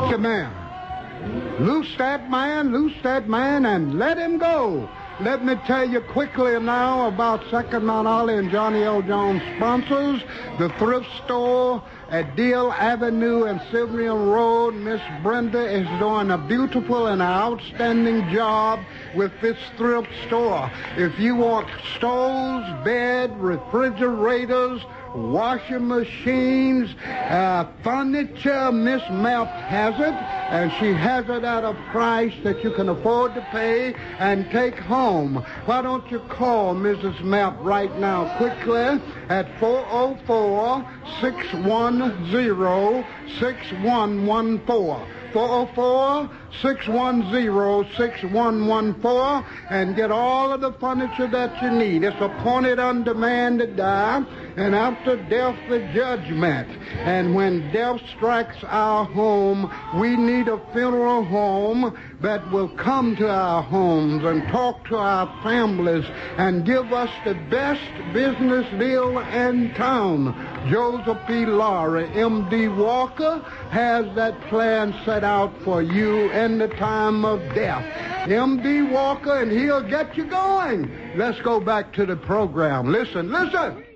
the man. Loose that man, and let him go. Let me tell you quickly now about Second Mount Olive and Johnny L. Jones sponsors. The thrift store at Deal Avenue and Sylvian Road. Miss Brenda is doing a beautiful and outstanding job with this thrift store. If you want stoves, bed, refrigerators, washing machines, furniture, Miss Map has it, and she has it at a price that you can afford to pay and take home. Why don't you call Mrs. Map right now quickly at 404-610-6114. 404-610-6114 and get all of the furniture that you need. It's appointed unto man to die, and after death the judgment. And when death strikes our home, we need a funeral home that will come to our homes and talk to our families and give us the best business deal in town. Joseph P. Lowry, M.D. Walker, has that plan set out for you in the time of death. M.D. Walker, and he'll get you going. Let's go back to the program. Listen.